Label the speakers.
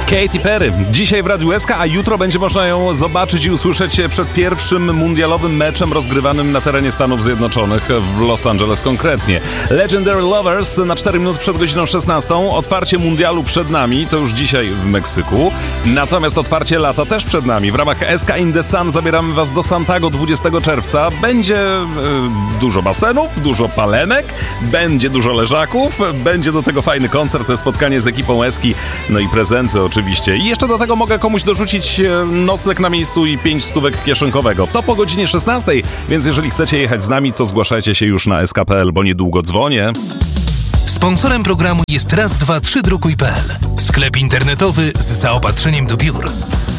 Speaker 1: Katy Perry. Dzisiaj w Radiu SK, a jutro będzie można ją zobaczyć i usłyszeć przed pierwszym mundialowym meczem rozgrywanym na terenie Stanów Zjednoczonych, w Los Angeles konkretnie. Legendary Lovers na 4 minuty przed godziną 16. Otwarcie mundialu przed nami, to już dzisiaj w Meksyku. Natomiast otwarcie lata też przed nami. W ramach SK in the Sun zabieramy was do Santiago 20 czerwca. Będzie dużo basenów, dużo palenek, będzie dużo leżaków, będzie do tego fajny koncert, to spotkanie z ekipą Eski, no i prezenty oczywiście. I jeszcze do tego mogę komuś dorzucić nocleg na miejscu i 5 stówek kieszonkowego. To po godzinie 16, więc jeżeli chcecie jechać z nami, to zgłaszajcie się już na sk.pl, bo niedługo dzwonię.
Speaker 2: Sponsorem programu jest raz, dwa, trzy drukuj.pl. Sklep internetowy z zaopatrzeniem do biur.